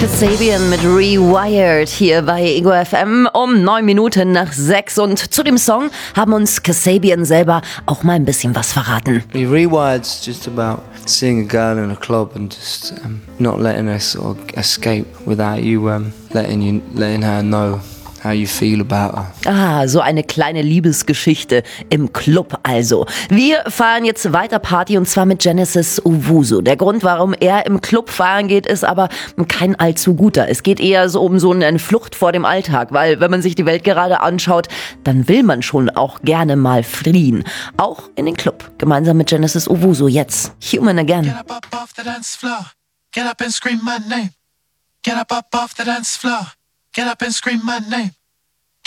Kasabian mit Rewired hier bei Ego FM um 9 Minuten nach 6. Und zu dem Song haben uns Kasabian selber auch mal ein bisschen was verraten. Rewired's just about seeing a girl in a club and just not letting her sort of escape without you letting her know how you feel about her. Ah, so eine kleine Liebesgeschichte im Club also. Wir feiern jetzt weiter Party und zwar mit Genesis Owusu. Der Grund, warum er im Club feiern geht, ist aber kein allzu guter. Es geht eher so um so eine Flucht vor dem Alltag, weil wenn man sich die Welt gerade anschaut, dann will man schon auch gerne mal fliehen. Auch in den Club. Gemeinsam mit Genesis Owusu jetzt. Human Again. Get up off the dance floor. Get up and scream my name. Get up off the dance floor. Get up and scream my name.